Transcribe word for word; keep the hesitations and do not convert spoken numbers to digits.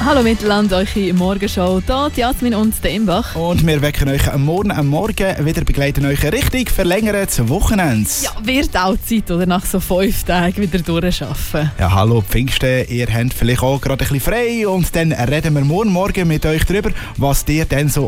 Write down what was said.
Hallo Mittelland, eure Morgenshow. Hier die Jasmin und der Imbach. Und wir wecken euch am Morgen, am Morgen wieder begleiten euch richtig verlängertes Wochenende. Ja, wird auch Zeit, oder? Nach so fünf Tagen wieder durcharbeiten. Ja, hallo Pfingsten, ihr habt vielleicht auch gerade ein bisschen frei und dann reden wir morgen Morgen mit euch darüber, was ihr denn so